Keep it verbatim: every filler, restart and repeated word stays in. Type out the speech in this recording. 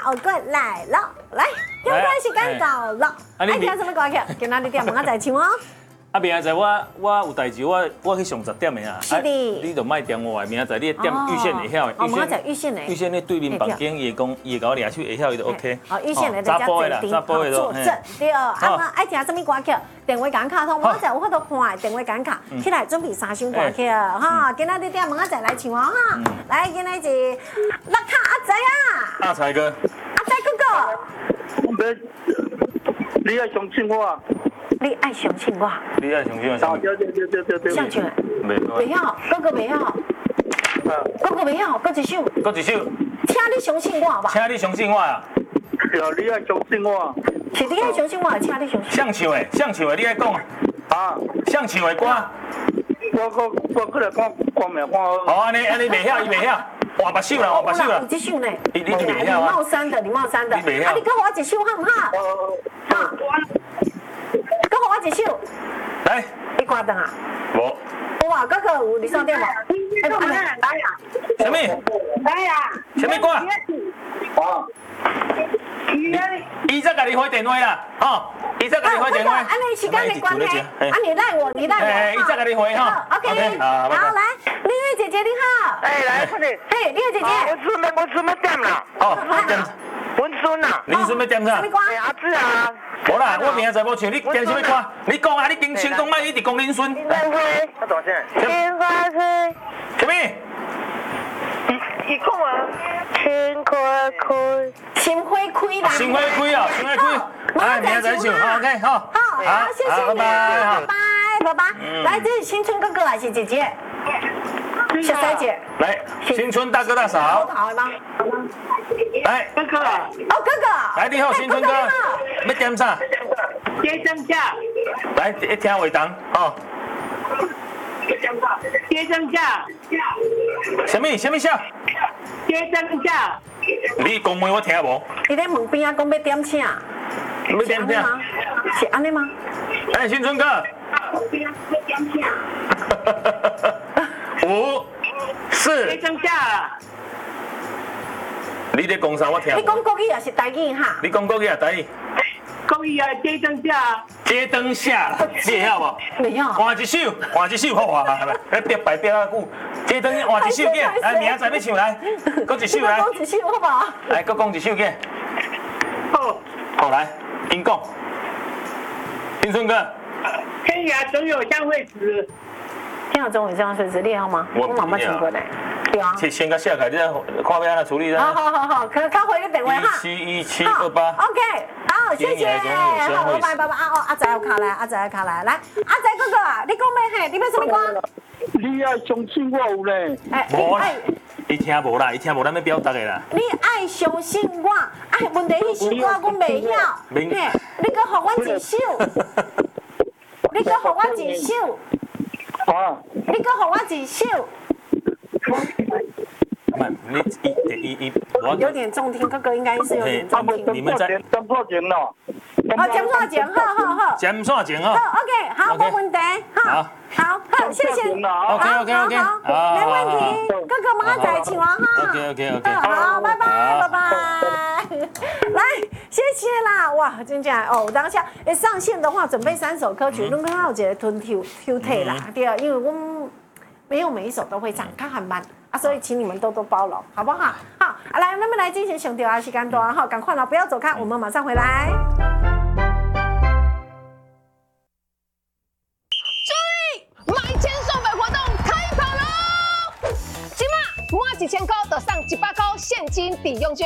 偶棍来了，来，听歌时间到了，爱听什么歌曲？今仔日点问我再唱哦。 啊，明仔载我我有代志，我我去上十点的啊。 是的。 你就莫点我，明仔载你点预线会晓的。 哦，明仔载预线的。 预线你对面房间伊讲伊甲我掠手会晓，伊就 OK。 哦，预线的在家坐定，坐正对。啊，爱听什么歌曲？电话赶卡通，明仔载有法度看电话赶卡，起来准备三首歌曲哈。今仔日点问我再来唱哦哈。来，今仔是六卡阿仔啊。 阿财哥。 阿仔哥哥。 你爱相信我。 你爱相信我。 你爱相信我。 对对对对对对。 相信。 袂袂晓，哥哥袂晓。哥哥袂晓，搁一首。 搁一首。 请你相信我吧。 请你相信我啊。 对，你爱相信我。 是你爱相信我，请你相信。 像唱的，像唱的，你爱讲啊。 啊。 像唱的歌。 我我我过来看看名看。 好，安尼安尼袂晓，伊袂晓。换把手啦，换把手啦。 有这首呢。 你你袂晓啊？ 李茂山的，李茂山的。 你袂晓。 啊，你跟我一首好唔好？好。跟我一首。 来。 你关灯啊？ 无。 有啊，哥哥有你上电话。 哎，来呀！ 什么？ 来呀！ 什么歌？ 啊。 伊再甲你回电话啦，吼，伊再甲你回电话。 安尼时间的关系，啊你赖我，你赖我。 哎，伊再甲你回哈。 OK， 好，来，丽玉姐姐你好。 哎，来快点。 嘿，丽玉姐姐。 我准备，我准备点啦。 哦，点。 文孙啊。 你准备点啥？ 什么歌？ 阿姊啊。 无啦，我明仔载无唱，你点什么歌？你讲啊，你经成功卖一直讲林孙。 林花开。我多少钱？林花开。 什么？ 你讲啊。心花开。 心花开啦。 心花开啊，心花开。哎，明仔载唱，好 OK，好。 好，好，谢谢你，拜拜，拜拜。来，这是新春哥哥还是姐姐？小三姐。 来，新春大哥大嫂。 好的吗？ 来， 哥哥。 哦，哥哥。 来，你好，新春哥。要点啥？ 接真价。 来，一听话筒，哦。 接真价。 什么？什么笑？ 接真价。 你讲话我听无。 你在门边啊，讲要点啥？ 要点啥？ 是安尼吗？ 哎，新春哥。五、四。 接真价。 你在讲啥？我听。 你讲国语也是台语哈？ 你讲国语啊，台语。 国语啊，接真价。 街灯下，你会晓无？ 袂晓。 换一首，换一首好啊！来，别摆别啊久。街灯换一首去，来，明仔载要唱来，搁一首来。 讲一首好不好？ 来，搁讲一首去。 好。 好来，您讲。新春哥。 天涯总有相会时。 天涯总有相会时，你好吗？我妈妈唱过嘞。对啊。 先先甲写开，你再看要安怎处理好好好好，可他回个电话哈。 一七一七二八。 OK， 好，谢谢。好，拜拜拜拜。啊哦，阿仔要卡来，阿仔要卡来，来，阿仔哥哥啊，你讲咩嘿？你要什么歌？ 你要相信我有嘞。 哎， 无啦，伊听无啦，伊听无咱要表达的啦。 你爱相信我，哎，问题迄首歌我袂晓，嘿，你搁互我一首，你搁互我一首， 啊， 你搁互我一首。 你一一一， 有点中听，哥哥应该是有点中听。 你们在点错钱了。 哦，减错钱，好好好。 减错钱哦。 好 ，OK， 好，没问题，好，好，好，谢谢。 OK OK OK， 好，没问题。哥哥，明仔载唱啊哈。 OK OK OK。 好，拜拜，拜拜。来，谢谢啦，哇，真正哦，当下一上线的话，准备三首歌曲，拢刚好有一个吞挑挑剔啦，对啊，因为我们没有每一首都会唱，看很慢。啊，所以请你们多多包容，好不好？好，啊、来，那么来进行上调啊，时间段哈，赶快了，不要走开，我们马上回来。 注意，买千送百活动开跑喽！今嘛满一千块就送一百块现金抵用券。